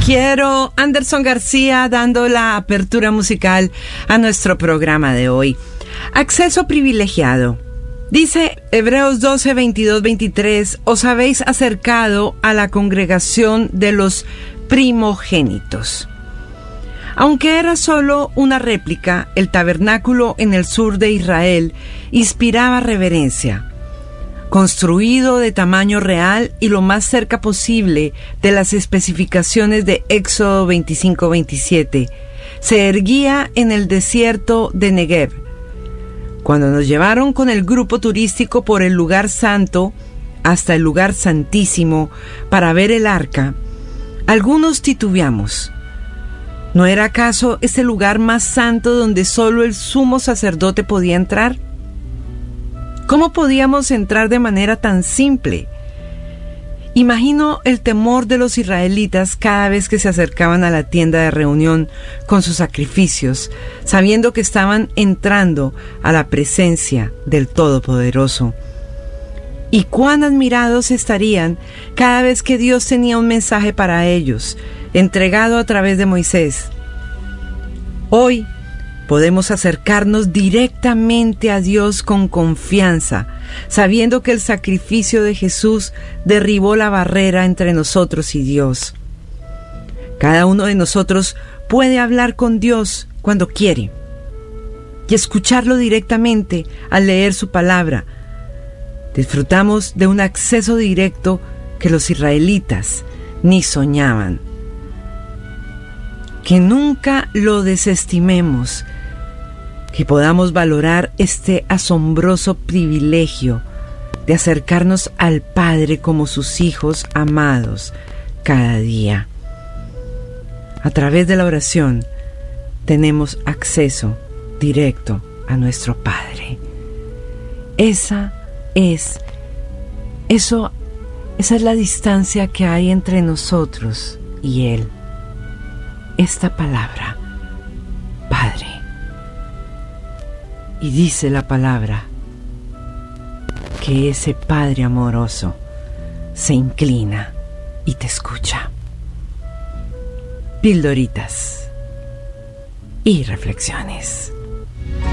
Quiero Anderson García dando la apertura musical a nuestro programa de hoy. Acceso privilegiado. Dice Hebreos 12, 22, 23, os habéis acercado a la congregación de los primogénitos. Aunque era solo una réplica, el tabernáculo en el sur de Israel inspiraba reverencia. Construido de tamaño real y lo más cerca posible de las especificaciones de Éxodo 25-27, se erguía en el desierto de Negev. Cuando nos llevaron con el grupo turístico por el lugar santo hasta el lugar santísimo para ver el arca, algunos titubeamos. ¿No era acaso ese lugar más santo donde solo el sumo sacerdote podía entrar? ¿Cómo podíamos entrar de manera tan simple? Imagino el temor de los israelitas cada vez que se acercaban a la tienda de reunión con sus sacrificios, sabiendo que estaban entrando a la presencia del Todopoderoso. Y cuán admirados estarían cada vez que Dios tenía un mensaje para ellos, entregado a través de Moisés. Hoy podemos acercarnos directamente a Dios con confianza, sabiendo que el sacrificio de Jesús derribó la barrera entre nosotros y Dios. Cada uno de nosotros puede hablar con Dios cuando quiere y escucharlo directamente al leer su palabra. Disfrutamos de un acceso directo que los israelitas ni soñaban. Que nunca lo desestimemos, que podamos valorar este asombroso privilegio de acercarnos al Padre como sus hijos amados cada día. A través de la oración tenemos acceso directo a nuestro Padre. Esa es la distancia que hay entre nosotros y Él. Esta palabra, Padre. Y dice la palabra que ese Padre amoroso se inclina y te escucha. Pildoritas y reflexiones.